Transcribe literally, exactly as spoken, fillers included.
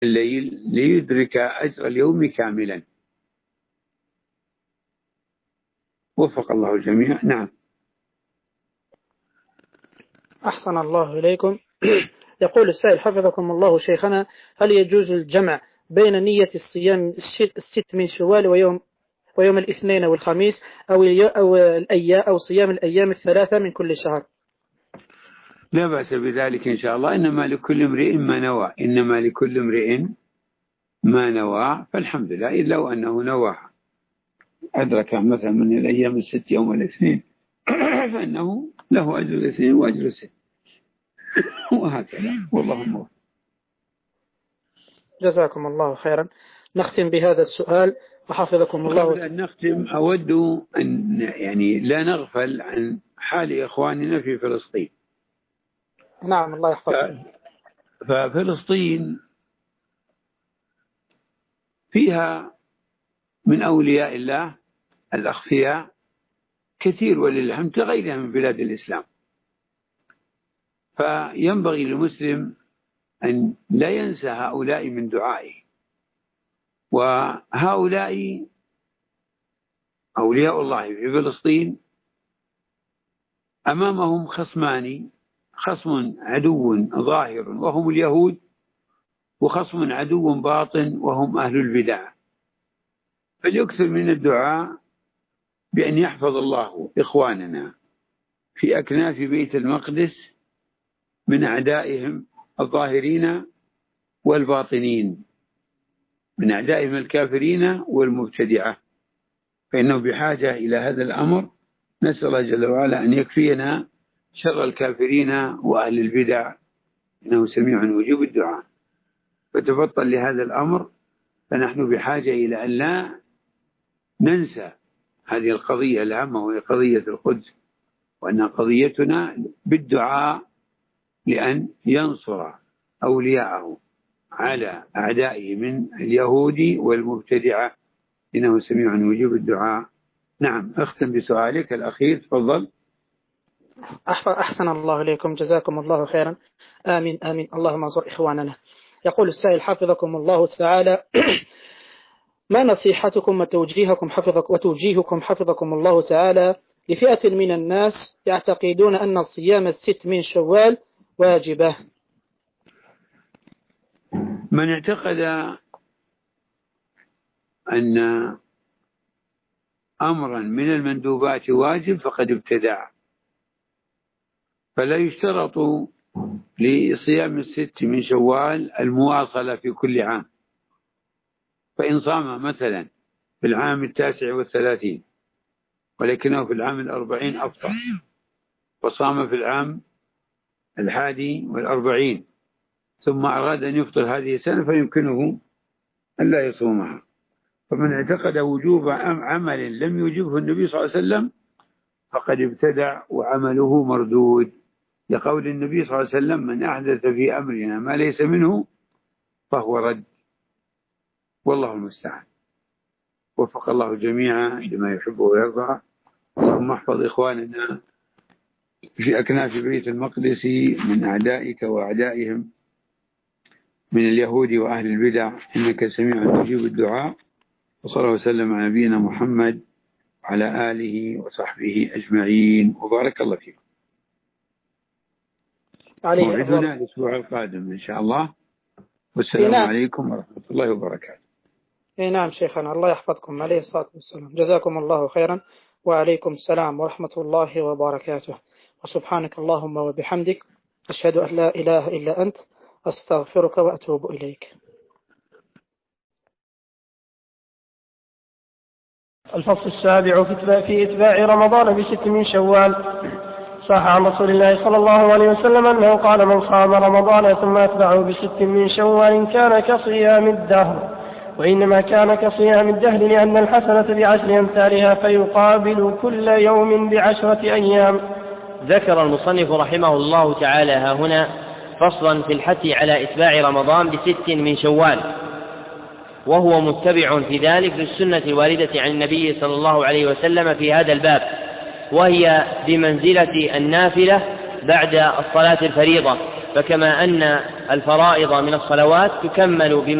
الليل ليدرك أجر اليوم كاملا. وفق الله الجميع. نعم. أحسن الله إليكم. يقول السائل حفظكم الله شيخنا: هل يجوز الجمع بين نية الصيام الست من شوال ويوم ويوم الاثنين والخميس أو أو الأيام أو صيام الأيام الثلاثة من كل شهر؟ لا بأس بذلك إن شاء الله. إنما لكل امرئ ما نوى إنما لكل امرئ ما نوى فالحمد لله. إلا وأنه نوى أدرك مثلا من الأيام الست يوم الاثنين فإنه له أجر الاثنين وأجر الست وهكذا. والله موفق. جزاكم الله خيرا. نختم بهذا السؤال وحفظكم الله. قبل أن نختم أود أن يعني لا نغفل عن حال إخواننا في فلسطين. نعم الله يحفظكم. ففلسطين فيها من أولياء الله الأخفياء كثير ولله الحمد كغيرها من بلاد الإسلام. فينبغي للمسلم أن لا ينسى هؤلاء من دعائه. وهؤلاء أولياء الله في فلسطين أمامهم خصمان: خصم عدو ظاهر وهم اليهود، وخصم عدو باطن وهم أهل البدع. فليكثر من الدعاء بأن يحفظ الله إخواننا في أكناف بيت المقدس من أعدائهم الظاهرين والباطنين، من أعدائهم الكافرين والمبتدعة، فإنه بحاجة إلى هذا الأمر. نسأل الله جل وعلا أن يكفينا شر الكافرين وأهل البدع، إنه سميع مجيب الدعاء. فتبطل لهذا الأمر، فنحن بحاجة إلى أن لا ننسى هذه القضية الهامة وهي قضية القدس، وأن قضيتنا بالدعاء لأن ينصر أولياءه على أعدائه من اليهود والمبتدعة، إنه سميع مجيب الدعاء. نعم. أختم بسؤالك الأخير، تفضل. أحسن الله إليكم. جزاكم الله خيرا. آمين آمين. اللهم انصر إخواننا. يقول السائل حفظكم الله تعالى: ما نصيحتكم وتوجيهكم حفظك وتوجيهكم حفظكم الله تعالى لفئة من الناس يعتقدون أن الصيام الست من شوال واجبة؟ من اعتقد أن أمرا من المندوبات واجب فقد ابتدع. فلا يشترط لصيام الست من شوال المواصلة في كل عام. فإن صام مثلا في العام التاسع والثلاثين ولكنه في العام الأربعين أفطر، وصام في العام الحادي والأربعين ثم أراد أن يفطر هذه السنة فيمكنه أن لا يصومها. فمن اعتقد وجوب عمل لم يوجبه النبي صلى الله عليه وسلم فقد ابتدع وعمله مردود، لقول النبي صلى الله عليه وسلم: من أحدث في أمرنا ما ليس منه فهو رد. والله المستعان. وفق الله جميعا لما يحب ويرضى. اللهم احفظ إخواننا في أكناف بيت المقدس من أعدائك وأعدائهم من اليهود وأهل البدع، إنك سميع مجيب الدعاء. وصلى الله وسلم على نبينا محمد وعلى آله وصحبه أجمعين، وبارك الله فيكم. موعدنا الأسبوع القادم إن شاء الله. والسلام نعم. عليكم ورحمة الله وبركاته. نعم شيخنا، الله يحفظكم عليه الصلاة والسلام. جزاكم الله خيرا. وعليكم السلام ورحمة الله وبركاته. وسبحانك اللهم وبحمدك أشهد أن لا إله إلا أنت أستغفرك وأتوب إليك. الفصل السابع في إتباع رمضان بست من شوال. صح عن رسول الله صلى الله عليه وسلم أنه قال: من صام رمضان ثم أتبعه بست من شوال كان كصيام الدهر. وإنما كان كصيام الدهر لأن الحسنة بعشر أمثالها فيقابل كل يوم بعشرة أيام. ذكر المصنف رحمه الله تعالى ها هنا فصلا في الحث على إتباع رمضان بست من شوال، وهو متبع في ذلك للسنة الواردة عن النبي صلى الله عليه وسلم في هذا الباب، وهي بمنزلة النافلة بعد الصلاة الفريضة. فكما أن الفرائض من الصلوات تكمل بما